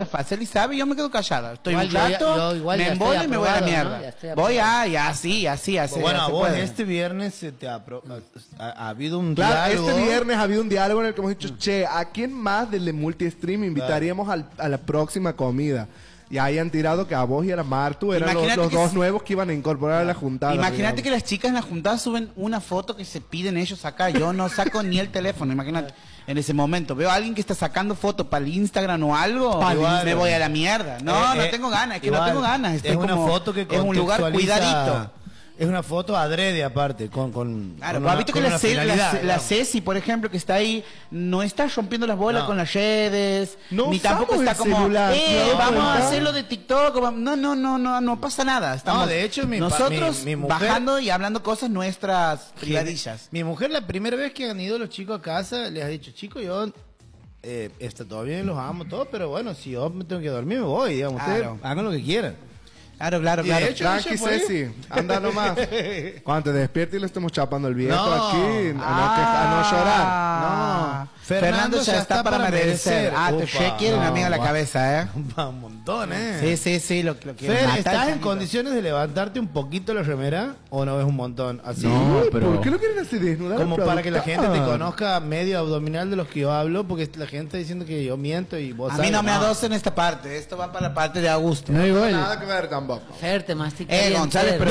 Faceli sabe, yo me quedo callada. Estoy Igual un rato, igual me ya embolo estoy y me voy a la aprobado, mierda. ¿no? Ya estoy Voy aprobado. así. Bueno, a vos puede. este viernes se te ha habido un Claro, diálogo. este viernes ha habido un diálogo en el que hemos dicho, che, ¿a quién más del multi-stream invitaríamos a la próxima comida? Y ahí han tirado que a vos y a la Martu eran los dos nuevos que iban a incorporar a la juntada. Imagínate que las chicas en la juntada suben una foto que se piden ellos acá. Yo no saco ni el teléfono, imagínate. En ese momento veo a alguien que está sacando fotos para el Instagram o algo, me voy a la mierda. No tengo ganas, es que no tengo ganas. Es una foto que es un lugar cuidadito. Es una foto adrede aparte, Claro, has visto que la Ceci, por ejemplo, que está ahí, no está rompiendo las bolas con las redes, no ni tampoco está como, celular, vamos a hacerlo de TikTok, no pasa nada. Estamos de hecho, nosotros mi mujer, bajando y hablando cosas nuestras privadillas. Mi mujer, la primera vez que han ido los chicos a casa, les ha dicho, chicos, yo está todo bien, los amo todos, pero bueno, si yo me tengo que dormir, me voy, digamos, ustedes hagan lo que quieran. Claro. De hecho, tranqui, Ceci, anda nomás. Cuando te despiertes y le estemos chapando el viejo aquí, a no llorar. No. Fernando ya está para merecer. Te quiere una amiga en la cabeza, Un montón, Sí, lo quiero Fer, matar. ¿estás en condiciones de levantarte un poquito la remera o no ves un montón? Así. No, pero ¿por qué lo quieren hacer desnudar? Como para que la gente te conozca medio abdominal de los que yo hablo, porque la gente está diciendo que yo miento y vos A mí no me adosen esta parte, esto va para la parte de Augusto. No igual. Nada que ver tampoco. Fer, te mastica. González, pero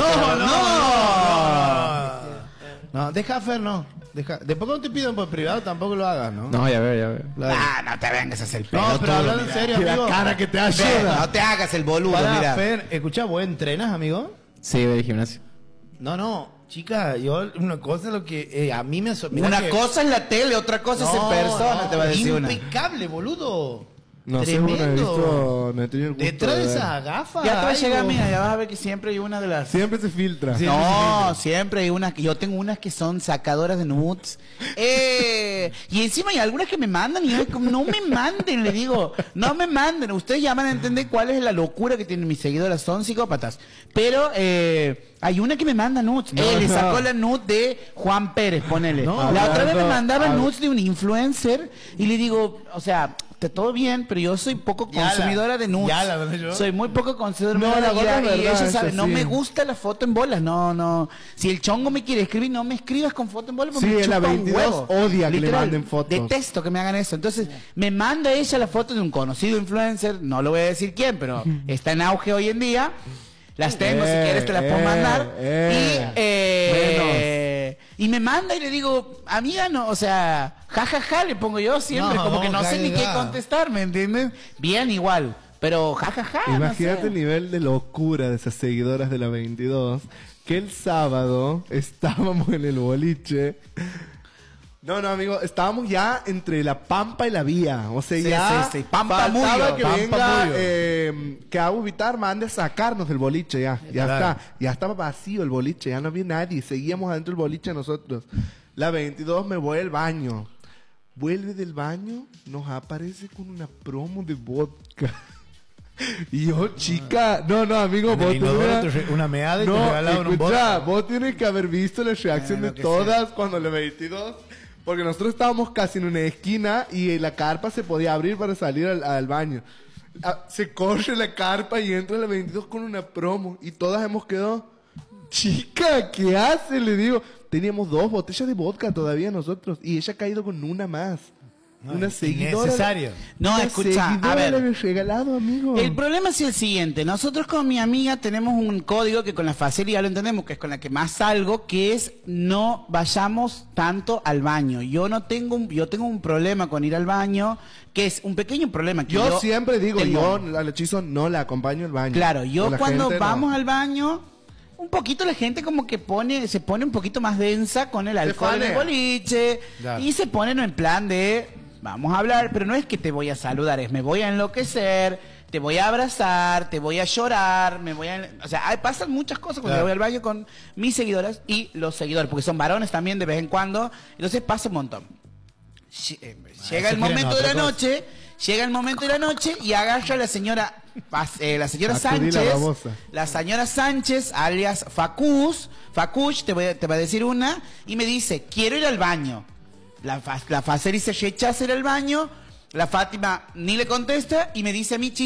no, deja a Fer, no. Después cuando te pidan por privado tampoco lo hagas, ¿no? No, ya veo. No te vengas a hacer el No, pero hablando en serio, amigo. La cara que te ayuda. No te hagas el boludo, Para, Fer, escucha, ¿vos entrenas, amigo? Sí, voy al gimnasio. No, chica, yo una cosa lo que a mí me cosa es la tele, otra cosa es en persona, te va a decir una. Impecable, boludo. No sé, Tremendo. no he visto, no he tenido el gusto Detrás de ver. esas gafas. Ya te va a llegar, mira, ya vas a ver que siempre hay una de las... Siempre se filtra. Siempre hay unas que yo tengo unas que son sacadoras de nudes. Y encima hay algunas que me mandan y yo como, no me manden, le digo, no me manden. Ustedes ya van a entender cuál es la locura que tienen mis seguidoras, son psicópatas. Pero hay una que me manda nudes. Le sacó la nude de Juan Pérez, ponele. La otra vez me mandaba nudes de un influencer y le digo, o sea... Está todo bien, pero yo soy poco consumidora de nudes. Soy muy poco consumidora y ella sabe, no me gusta la foto en bolas, no. Si el chongo me quiere escribir, no me escribas con foto en bolas porque me Sí, chupa la un 22 huevo. odia que le Literal, manden fotos. Detesto que me hagan eso. Entonces, me manda ella la foto de un conocido influencer, no lo voy a decir quién, pero está en auge hoy en día. Las tengo, si quieres te las puedo mandar. Y me manda y le digo, amiga, no, o sea, jajaja, le pongo yo siempre, como que no sé ni qué contestar, ¿me entiendes? Bien igual, pero jajaja. Imagínate no sé. el nivel de locura de esas seguidoras de la 22, que el sábado estábamos en el boliche. No, amigo, estábamos ya entre la Pampa y la Vía. O sea, sí. Pampa faltaba Muyo, que Pampa venga, que Abu Vitar mande a sacarnos del boliche ya. Ya está. Ya estaba vacío el boliche, ya no había nadie. Seguíamos adentro del boliche nosotros. La 22 me voy al baño. Vuelve del baño, nos aparece con una promo de vodka. Y yo, chica, no, amigo, vos una meada y te no, regalaron un escucha, vodka. vos tienes que haber visto la reacción de todas cuando la 22, porque nosotros estábamos casi en una esquina y la carpa se podía abrir para salir al baño. Se corre la carpa y entra la 22 con una promo y todas hemos quedado, chica, ¿qué hace? Le digo, teníamos 2 botellas de vodka todavía nosotros y ella ha caído con una más. Una seguidora. Innecesario. No, escucha, a ver. Le había regalado, amigo. El problema es el siguiente. Nosotros con mi amiga tenemos un código que con la Faceli ya lo entendemos, que es con la que más salgo, que es no vayamos tanto al baño. Yo tengo un problema con ir al baño, que es un pequeño problema. Que yo siempre digo, tengo. yo al hechizo no la acompaño al baño. Claro, yo cuando vamos no. al baño, un poquito la gente como que se pone un poquito más densa con el alcohol del boliche, y se ponen en plan de... Vamos a hablar, pero no es que te voy a saludar, es me voy a enloquecer, te voy a abrazar, te voy a llorar, o sea, pasan muchas cosas cuando voy al baño con mis seguidoras y los seguidores, porque son varones también de vez en cuando, entonces pasa un montón. Llega el momento de la noche, y agarra a la señora Sánchez, alias Facush, te va a decir una, y me dice, quiero ir al baño. La Faceli se rechaza ir al baño, la Fátima ni le contesta y me dice a mí,